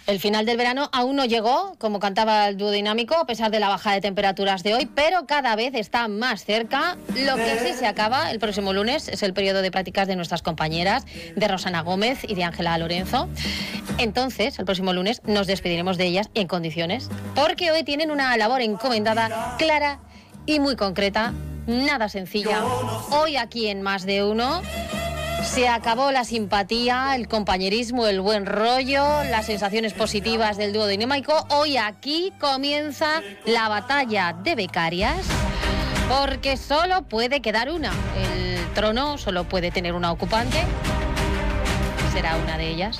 El final del verano aún no llegó, como cantaba el dúo dinámico, a pesar de la baja de temperaturas de hoy, pero cada vez está más cerca. Lo que sí se acaba el próximo lunes es el periodo de prácticas de nuestras compañeras, de Rosana Gómez y de Ángela Lorenzo. Entonces, el próximo lunes nos despediremos de ellas en condiciones, porque hoy tienen una labor encomendada, clara y muy concreta, nada sencilla. Hoy aquí en Más de Uno se acabó la simpatía, el compañerismo, el buen rollo, las sensaciones positivas del dúo dinámico. Hoy aquí comienza la batalla de becarias, porque solo puede quedar una. El trono solo puede tener una ocupante. Será una de ellas.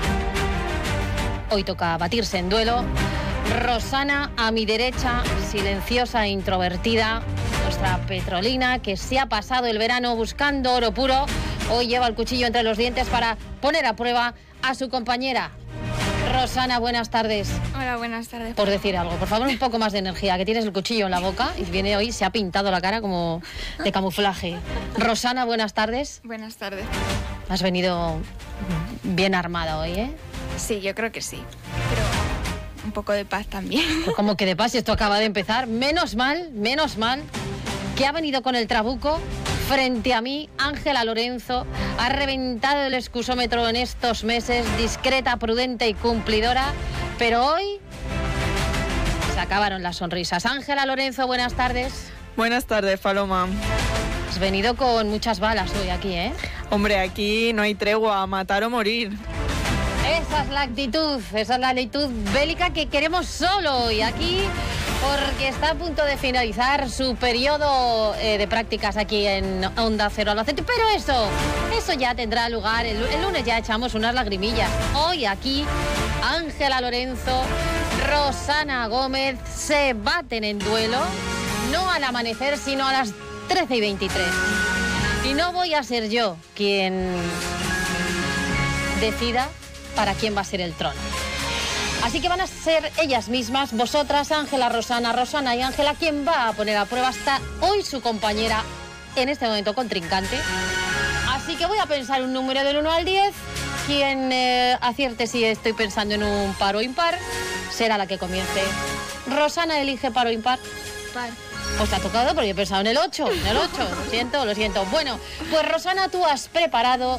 Hoy toca batirse en duelo. Rosana, a mi derecha, silenciosa e introvertida, nuestra petrolina que se ha pasado el verano buscando oro puro, hoy lleva el cuchillo entre los dientes para poner a prueba a su compañera. Rosana, buenas tardes. Hola, buenas tardes. Por decir algo, por favor, un poco más de energía, que tienes el cuchillo en la boca y viene hoy, se ha pintado la cara como de camuflaje. Rosana, buenas tardes. Buenas tardes. Has venido bien armada hoy, ¿eh? Sí, yo creo que sí, pero un poco de paz también. Pues como que de paz, esto acaba de empezar. Menos mal, que ha venido con el trabuco frente a mí, Ángela Lorenzo. Ha reventado el excusómetro en estos meses, discreta, prudente y cumplidora. Pero hoy se acabaron las sonrisas. Ángela Lorenzo, buenas tardes. Buenas tardes, Paloma. Has venido con muchas balas hoy aquí, ¿eh? Hombre, aquí no hay tregua, a matar o morir. Esa es la actitud bélica que queremos solo hoy aquí, porque está a punto de finalizar su periodo de prácticas aquí en Onda Cero Albacete, pero eso ya tendrá lugar, el lunes ya echamos unas lagrimillas. Hoy aquí, Ángela Lorenzo, Rosana Gómez se baten en duelo, no al amanecer, sino a las 13:23. Y no voy a ser yo quien decida para quién va a ser el trono. Así que van a ser ellas mismas, vosotras, Ángela, Rosana y Ángela, quien va a poner a prueba hasta hoy su compañera, en este momento contrincante. Así que voy a pensar un número del 1 al 10. Quien acierte si estoy pensando en un par o impar, será la que comience. Rosana elige par o impar. Par. Pues te ha tocado porque he pensado en el 8. Lo siento. Bueno, pues Rosana, tú has preparado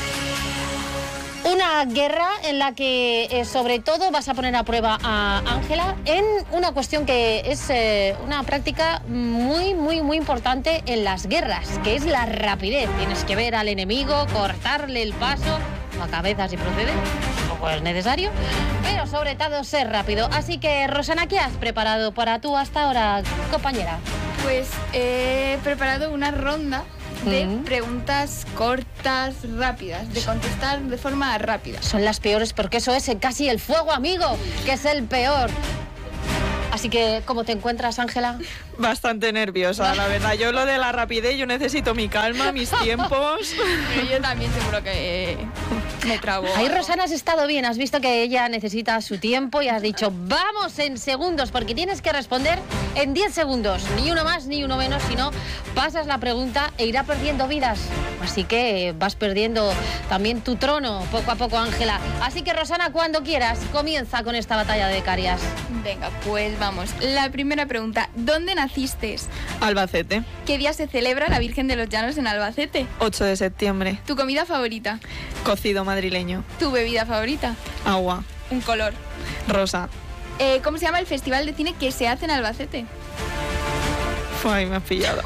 una guerra en la que sobre todo vas a poner a prueba a Ángela en una cuestión que es una práctica muy importante en las guerras, que es la rapidez. Tienes que ver al enemigo, cortarle el paso a cabeza si procede, tampoco es necesario, pero sobre todo ser rápido. Así que, Rosana, ¿qué has preparado para tú hasta ahora, compañera? Pues he preparado una ronda de preguntas cortas, rápidas, de contestar de forma rápida. Son las peores porque eso es casi el fuego amigo, que es el peor. Así que, ¿cómo te encuentras, Ángela? Bastante nerviosa, la verdad. Yo lo de la rapidez, yo necesito mi calma, mis tiempos. Pero yo también seguro que me trabo. Ahí, Rosana, has estado bien. Has visto que ella necesita su tiempo y has dicho, vamos en segundos, porque tienes que responder en 10 segundos. Ni uno más, ni uno menos, sino pasas la pregunta e irá perdiendo vidas. Así que vas perdiendo también tu trono poco a poco, Ángela. Así que, Rosana, cuando quieras, comienza con esta batalla de becarias. Venga, pues vamos. La primera pregunta, ¿dónde naciste? Albacete. ¿Qué día se celebra la Virgen de los Llanos en Albacete? 8 de septiembre. ¿Tu comida favorita? Cocido madrileño. ¿Tu bebida favorita? Agua. Un color. Rosa. ¿Cómo se llama el festival de cine que se hace en Albacete? Ay, me has pillado.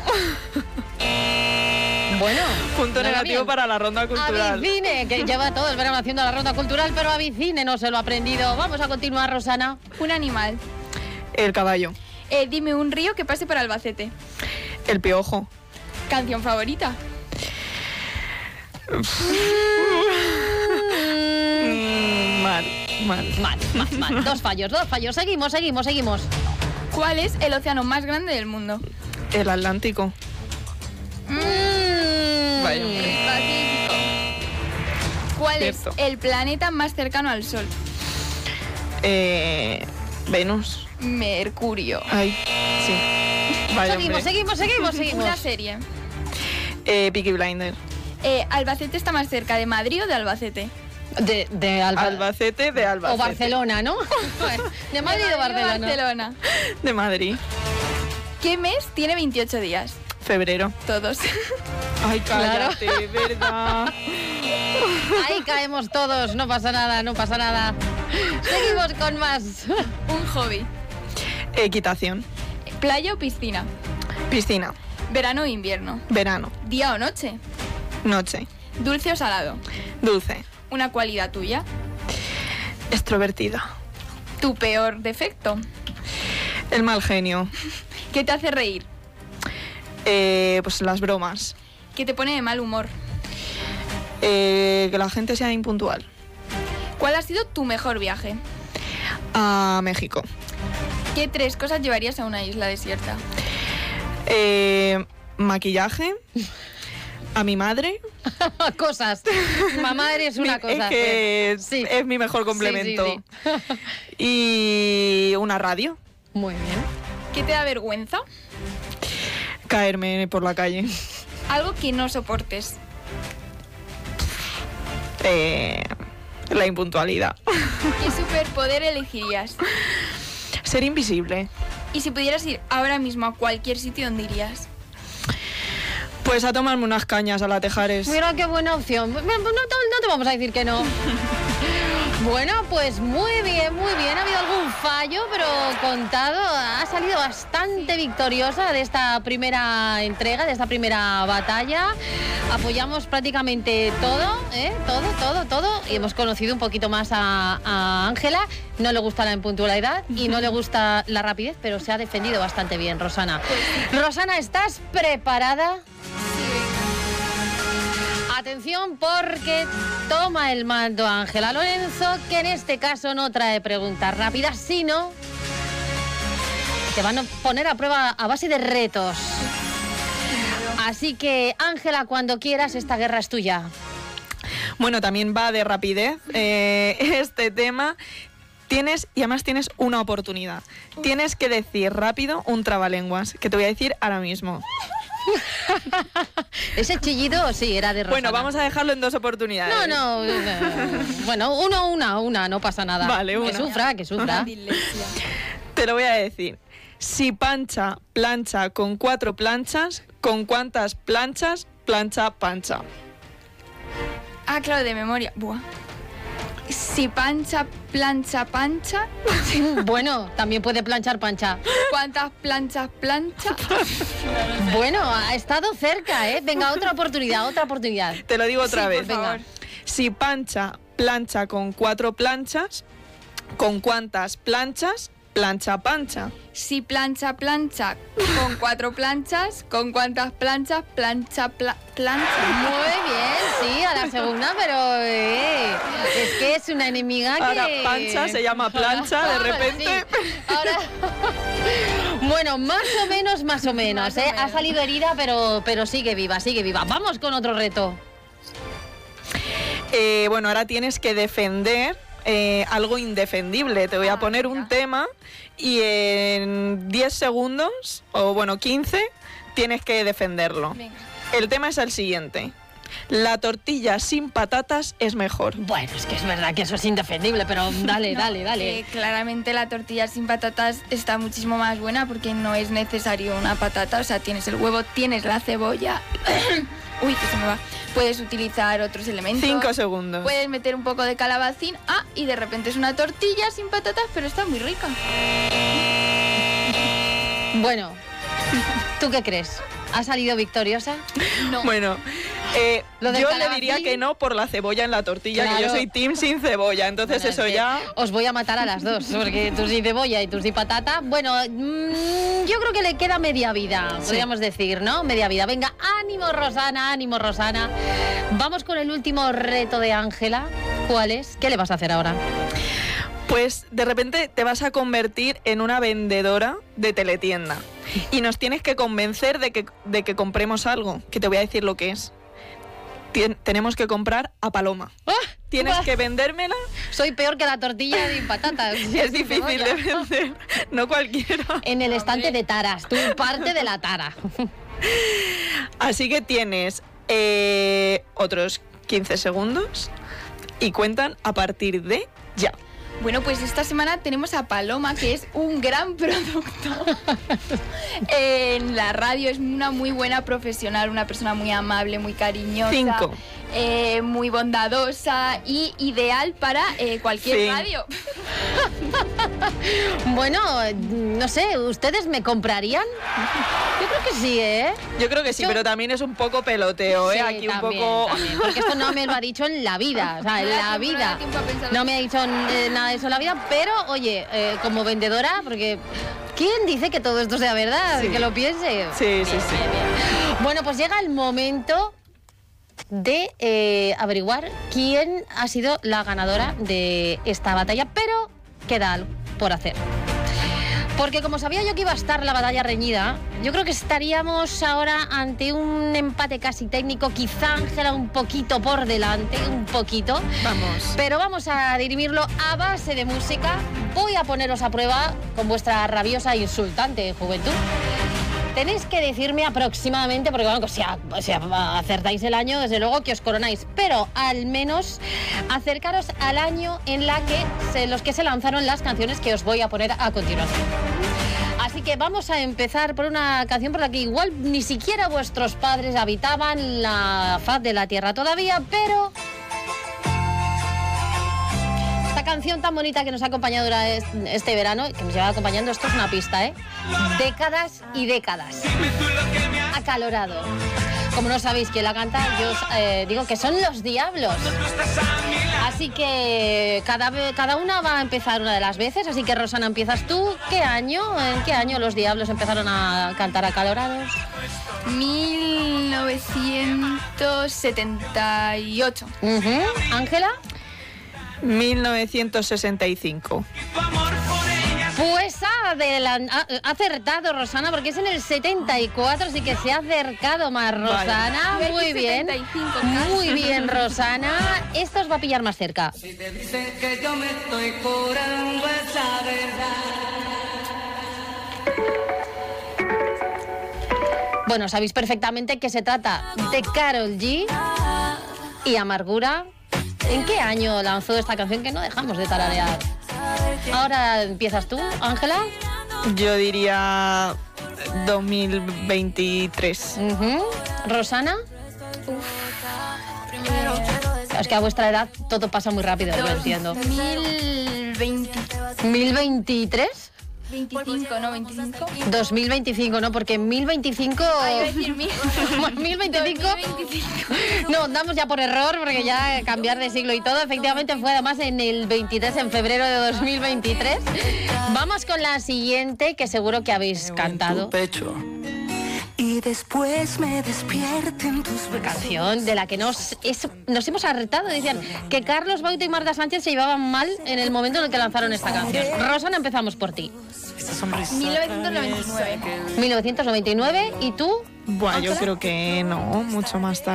Bueno, punto negativo para la ronda cultural. Avicine, que lleva todo el verano haciendo la ronda cultural, pero Avicine no se lo ha aprendido. Vamos a continuar, Rosana. Un animal. El caballo. Dime un río que pase por Albacete. El piojo. ¿Canción favorita? Mal. Dos fallos. Seguimos. ¿Cuál es el océano más grande del mundo? El Atlántico. Vaya, hombre. Pacífico. ¿Cuál es el planeta más cercano al Sol? Venus. Mercurio. Ay, sí. Vaya, Seguimos. Una serie. Peaky Blinders. ¿Albacete está más cerca de Madrid o de Albacete? De Albacete, de Albacete. O Barcelona, ¿no? De Madrid o Barcelona. Barcelona. De Madrid. ¿Qué mes tiene 28 días? Febrero. Todos. Ay, cállate, ¿verdad? Ahí caemos todos, no pasa nada, no pasa nada. Seguimos con más. Un hobby. Equitación. ¿Playa o piscina? Piscina. ¿Verano o invierno? Verano. ¿Día o noche? Noche. ¿Dulce o salado? Dulce. ¿Una cualidad tuya? Extrovertida. ¿Tu peor defecto? El mal genio. ¿Qué te hace reír? Pues las bromas. ¿Qué te pone de mal humor? Que la gente sea impuntual. ¿Cuál ha sido tu mejor viaje? A México. ¿Qué 3 cosas llevarías a una isla desierta? Maquillaje. A mi madre. Cosas. Mamá eres una cosa. Es que Sí. es mi mejor complemento. Sí, sí, sí. Y una radio. Muy bien. ¿Qué te da vergüenza? Caerme por la calle. Algo que no soportes. La impuntualidad. ¿Qué superpoder elegirías? Ser invisible. Y si pudieras ir ahora mismo a cualquier sitio, ¿dónde irías? Pues a tomarme unas cañas a la Tejares. Mira qué buena opción. No te vamos a decir que no. Bueno, pues muy bien, muy bien. Ha habido algún fallo, pero contado. Ha salido bastante victoriosa de esta primera entrega, de esta primera batalla. Apoyamos prácticamente todo, todo. Y hemos conocido un poquito más a Ángela. No le gusta la impuntualidad y no le gusta la rapidez, pero se ha defendido bastante bien, Rosana. Rosana, ¿estás preparada? Atención, porque toma el mando Ángela Lorenzo, que en este caso no trae preguntas rápidas, sino te van a poner a prueba a base de retos. Así que, Ángela, cuando quieras, esta guerra es tuya. Bueno, también va de rapidez este tema. Y además tienes una oportunidad. Tienes que decir rápido un trabalenguas, que te voy a decir ahora mismo. Ese chillido sí era de Rosana. Bueno, vamos a dejarlo en 2 oportunidades. Bueno, una, no pasa nada. Vale, una. Que sufra. Te lo voy a decir. Si Pancha plancha con 4 planchas, ¿con cuántas planchas plancha Pancha? Ah, claro, de memoria. Buah. Si Pancha plancha Pancha, Bueno, también puede planchar Pancha. ¿cuántas planchas plancha? Bueno, ha estado cerca, ¿eh? Venga, otra oportunidad. Te lo digo otra Sí, vez. por favor. Venga. Si Pancha plancha con 4 planchas, ¿con cuántas planchas plancha Pancha? Si plancha con 4 planchas, ¿con cuántas planchas plancha? Muy bien, sí, a la segunda, pero es que es una enemiga que... Ahora Pancha se llama plancha, de repente. Sí. Ahora... Bueno, más o menos, Más o ¿eh? menos. Ha salido herida, pero sigue viva. Vamos con otro reto. Bueno, ahora tienes que defender algo indefendible. Te voy a poner un tema y en 10 segundos, o bueno, 15, tienes que defenderlo. Venga. El tema es el siguiente. La tortilla sin patatas es mejor. Bueno, es que es verdad que eso es indefendible, pero dale. Claramente la tortilla sin patatas está muchísimo más buena porque no es necesario una patata. O sea, tienes el huevo, tienes la cebolla. Uy, que se me va. Puedes utilizar otros elementos. 5 segundos. Puedes meter un poco de calabacín. Y de repente es una tortilla sin patatas, pero está muy rica. Bueno, ¿tú qué crees? ¿Ha salido victoriosa? No. Bueno, Lo del yo le calabacín. diría que no por la cebolla en la tortilla, que yo Claro. soy team sin cebolla, entonces Bueno, eso es que ya... os voy a matar a las dos, porque tú sin cebolla y tú sin patata. Bueno, yo creo que le queda media vida, podríamos decir, ¿no? Media vida. Venga, ánimo Rosana. Vamos con el último reto de Ángela. ¿Cuál es? ¿Qué le vas a hacer ahora? Pues de repente te vas a convertir en una vendedora de teletienda y nos tienes que convencer de que compremos algo, que te voy a decir lo que es. Tenemos que comprar a Paloma. Tienes que vendérmela. Soy peor que la tortilla sin patatas. Es difícil de vender, no cualquiera. En el estante de taras, tú parte de la tara. Así que tienes otros 15 segundos. y cuentan a partir de ya. Bueno, pues esta semana tenemos a Paloma, que es un gran producto en la radio. Es una muy buena profesional, una persona muy amable, muy cariñosa. 5. Muy bondadosa y ideal para cualquier radio. Bueno, no sé, ¿ustedes me comprarían? Yo creo que sí, ¿eh? Yo creo que sí, pero también es un poco peloteo, ¿eh? Sí, Aquí también, un poco... también, porque esto no me lo ha dicho en la vida, o sea, en la vida. No me ha dicho nada de eso en la vida, pero, oye, como vendedora, porque ¿quién dice que todo esto sea verdad? Sí. Que lo piense. Sí. Bueno, pues llega el momento de averiguar quién ha sido la ganadora de esta batalla, pero queda algo por hacer. Porque como sabía yo que iba a estar la batalla reñida, yo creo que estaríamos ahora ante un empate casi técnico, quizá Ángela un poquito por delante, un poquito. Vamos. Pero vamos a dirimirlo a base de música. Voy a poneros a prueba con vuestra rabiosa e insultante juventud. Tenéis que decirme aproximadamente, porque bueno, si acertáis el año, desde luego que os coronáis, pero al menos acercaros al año en los que se lanzaron las canciones que os voy a poner a continuación. Así que vamos a empezar por una canción por la que igual ni siquiera vuestros padres habitaban la faz de la tierra todavía, pero... esta canción tan bonita que nos ha acompañado durante este verano, que nos lleva acompañando, esto es una pista, ¿eh? Décadas y décadas. Acalorado. Como no sabéis quién la canta, yo os digo que son Los Diablos. Así que cada una va a empezar una de las veces, así que Rosana, empiezas tú. ¿En qué año Los Diablos empezaron a cantar Acalorados? 1978. ¿Ángela? 1965. Pues ha acertado Rosana, porque es en el 74, así que se ha acercado más Rosana. Vale. Muy bien. 75 Muy bien, Rosana. Esto os va a pillar más cerca. Si te dicen que yo me estoy curando, es la verdad. Bueno, sabéis perfectamente que se trata de Karol G y Amargura. ¿En qué año lanzó esta canción que no dejamos de tararear? Ahora empiezas tú, Ángela. Yo diría 2023. Rosana. Es que a vuestra edad todo pasa muy rápido, yo entiendo. 2020. ¿1023? 25, ¿no? 25. 2025, ¿no? Porque 1025... Ah, iba a decir 1025... 2025. No, damos ya por error, porque ya cambiar de siglo y todo. Efectivamente fue además en el 23, en febrero de 2023. Vamos con la siguiente, que seguro que habéis cantado. Y después me despierten tus besos. Canción de la que nos hemos hartado. Decían que Carlos Baute y Marta Sánchez se llevaban mal en el momento en el que lanzaron esta canción. Rosana, empezamos por ti. 1999. 1999, ¿y tú? Buah, yo Ángela. creo que no, mucho más tarde.